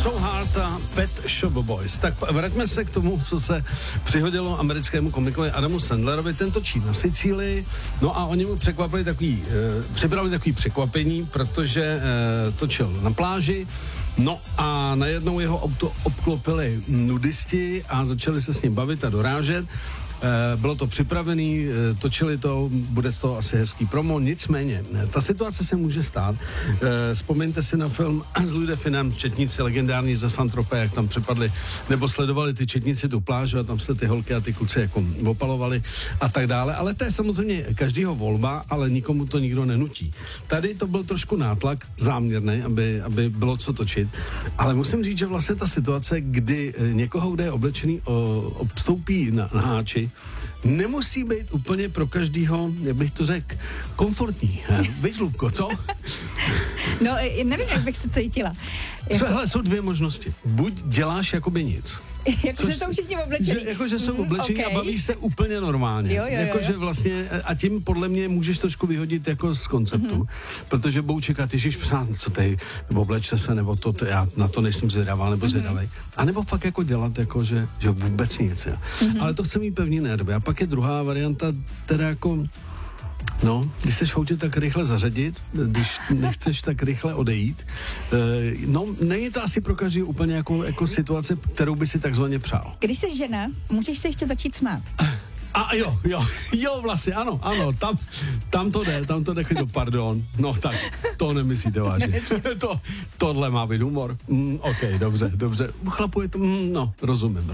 So Hard a Pet Shop Boys. Tak vraťme se k tomu, co se přihodilo americkému komikovi Adamu Sandlerovi. Ten točí na Sicílii, no a oni mu připravili takový překvapení, protože točil na pláži, no a najednou jeho auto obklopili nudisti a začali se s ním bavit a dorážet. Bylo to připravený, točili to, bude z toho asi hezký promo, nicméně, ta situace se může stát. Vzpomeňte si na film s Louis de Finem, četníci legendární ze Saint-Tropez, jak tam přepadli, nebo sledovali ty četníci tu pláž a tam se ty holky a ty kluci jako opalovali a tak dále, ale to je samozřejmě každýho volba, ale nikomu to nikdo nenutí. Tady to byl trošku nátlak záměrný, aby bylo co točit, ale musím říct, že vlastně ta situace, kdy někoho, kde je oblečený, obstoupí na háči, nemusí být úplně pro každýho, jak bych to řekl, komfortní. Víš, Lubko, co? No, nevím, jak bych se cítila. Hele, jsou dvě možnosti. Buď děláš jakoby nic. Jakože jsou všichni oblečení. Jakože jsou oblečení okay. A bavíš se úplně normálně. Jakože vlastně, a tím podle mě můžeš trošku vyhodit jako z konceptu, protože budou čekat, ježiš, co tady, oblečte se, nebo to, já na to nejsem zvědavá, nebo zvědavej. A nebo fakt jako dělat, jako, že vůbec nic. Ale to chce mít pevný nervy. A pak je druhá varianta, teda jako, no, když chceš v autě tak rychle zařadit, když nechceš tak rychle odejít, no, není to asi pro každý úplně jako situace, kterou by si takzvaně přál. Když jsi žena, můžeš se ještě začít smát. A jo, vlastně, ano, tam to jde, pardon, no tak, to nemyslíte vážně. Tohle má být humor. OK, dobře, chlapu je to, no, rozumím.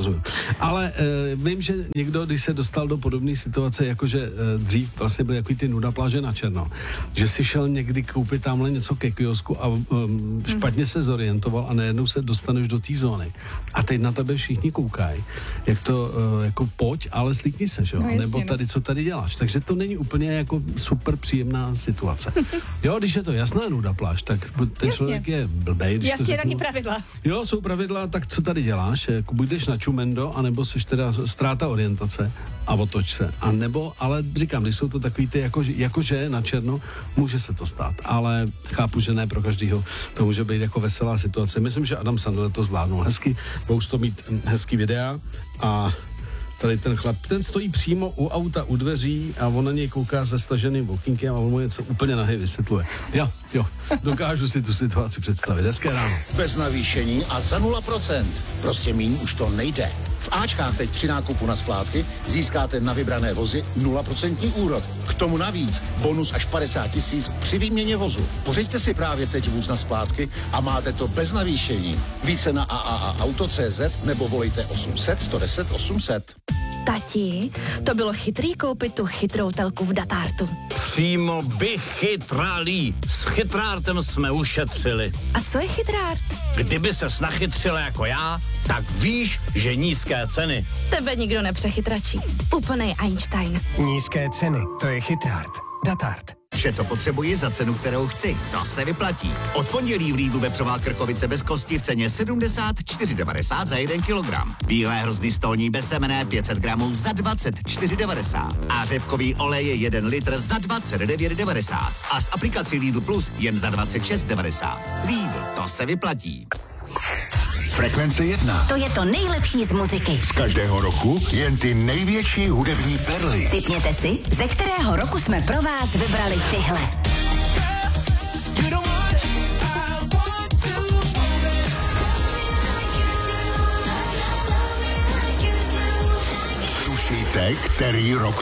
Ale vím, že někdo, když se dostal do podobné situace, jakože dřív vlastně byly jako ty nuda pláže na černo, že si šel někdy koupit tamhle něco ke kiosku a špatně se zorientoval a najednou se dostaneš do té zóny. A teď na tebe všichni koukají, jak to, jako pojď, ale slíkni se, že jo? No, nebo tady, co tady děláš. Takže to není úplně jako super příjemná situace. Jo, když je to jasná nuda pláž, tak ten člověk je blbej. Jasně, daný pravidla. Jo, jsou pravidla, tak co tady děláš? Jako buď jdeš na čumendo, anebo jsi teda ztráta orientace a otoč se. A nebo, ale říkám, když jsou to takový ty jakože na černo, může se to stát. Ale chápu, že ne pro každýho. To může být jako veselá situace. Myslím, že Adam Sandler to zvládnul hezky. Budou to mít hezký videa a tady ten chlap, ten stojí přímo u auta, u dveří a on na něj kouká se staženým okýnkem a on mu něco úplně nahej vysvětluje. Jo, dokážu si tu situaci představit. Hezké ráno. Bez navýšení a za 0%. Prostě míň už to nejde. V Ačkách teď při nákupu na splátky získáte na vybrané vozy 0% úrok. K tomu navíc bonus až 50 000 při výměně vozu. Pořiďte si právě teď vůz na splátky a máte to bez navýšení. Více na AAAauto.cz nebo volejte 800 110 800. Tati, to bylo chytrý koupit tu chytrou telku v Datartu. Přímo vychytralý. S chytrártem jsme ušetřili. A co je chytrárt? Kdyby ses nachytřila jako já, tak víš, že nízké ceny. Tebe nikdo nepřechytračí. Úplnej Einstein. Nízké ceny, to je chytrárt. Datart. Vše, co potřebuji za cenu, kterou chci. To se vyplatí. Od pondělí v Lidlu vepřová krkovice bez kosti v ceně 74,90 za 1 kilogram. Bílé hrozny stolní bez semene 500 gramů za 24,90. A řepkový olej je 1 litr za 29,90. A s aplikací Lidl Plus jen za 26,90. Lidl, to se vyplatí. Frekvence 1. To je to nejlepší z muziky. Z každého roku jen ty největší hudební perly. Tipněte si, ze kterého roku jsme pro vás vybrali tyhle. Tušíte, který rok